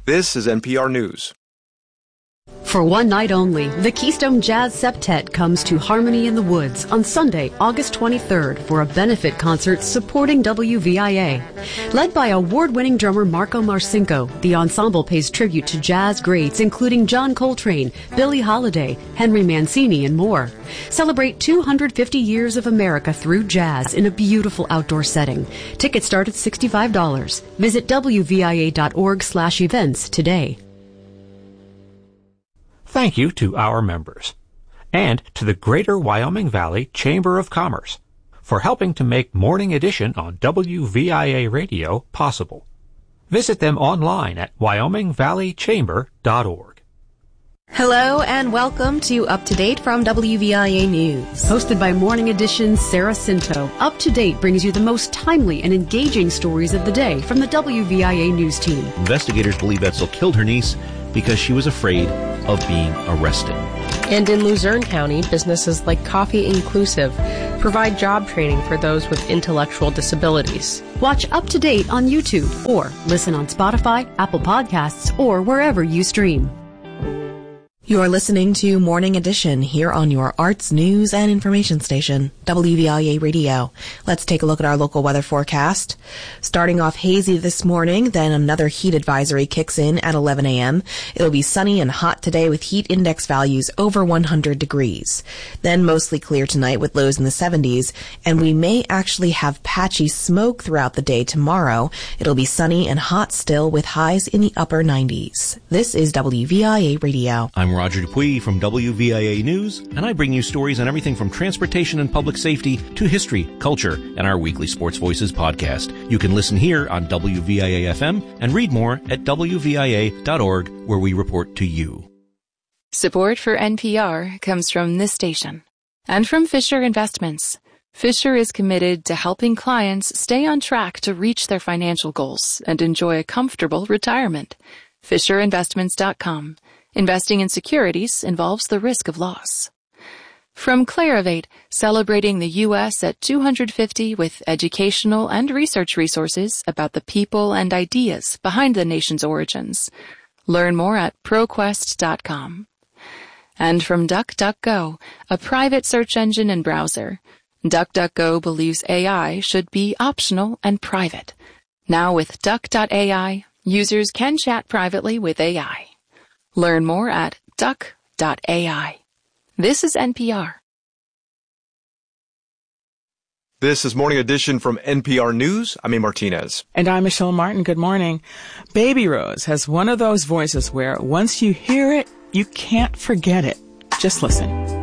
This is NPR News. For one night only, the Keystone Jazz Septet comes to Harmony in the Woods on Sunday, August 23rd for a benefit concert supporting WVIA. Led by award-winning drummer Marco Marcinko, the ensemble pays tribute to jazz greats including John Coltrane, Billie Holiday, Henry Mancini, and more. Celebrate 250 years of America through jazz in a beautiful outdoor setting. Tickets start at $65. Visit WVIA.org/events today. Thank you to our members and to the Greater Wyoming Valley Chamber of Commerce for helping to make Morning Edition on WVIA Radio possible. Visit them online at wyomingvalleychamber.org. Hello and welcome to Up to Date from WVIA News. Hosted by Morning Edition's Sarah Cinto, Up to Date brings you the most timely and engaging stories of the day from the WVIA News team. Investigators believe Edsel killed her niece because she was afraid of being arrested. And in Luzerne County, businesses like Coffee Inclusive provide job training for those with intellectual disabilities. Watch Up to Date on YouTube or listen on Spotify, Apple Podcasts, or wherever you stream. You're listening to Morning Edition here on your arts, news, and information station, WVIA Radio. Let's take a look at our local weather forecast. Starting off hazy this morning, then another heat advisory kicks in at 11 a.m. It'll be sunny and hot today with heat index values over 100 degrees. Then mostly clear tonight with lows in the 70s, and we may actually have patchy smoke throughout the day tomorrow. It'll be sunny and hot still with highs in the upper 90s. This is WVIA Radio. I'm Roger Dupuis from WVIA News, and I bring you stories on everything from transportation and public safety to history, culture, and our weekly Sports Voices podcast. You can listen here on WVIA FM and read more at WVIA.org, where we report to you. Support for NPR comes from this station and from Fisher Investments. Fisher is committed to helping clients stay on track to reach their financial goals and enjoy a comfortable retirement. FisherInvestments.com. Investing in securities involves the risk of loss. From Clarivate, celebrating the U.S. at 250 with educational and research resources about the people and ideas behind the nation's origins. Learn more at ProQuest.com. And from DuckDuckGo, a private search engine and browser. DuckDuckGo believes AI should be optional and private. Now with Duck.ai, users can chat privately with AI. Learn more at duck.ai. This is NPR. This is Morning Edition from NPR News. I'm A. Martinez. And I'm Michelle Martin. Good morning. Baby Rose has one of those voices where once you hear it, you can't forget it. Just listen.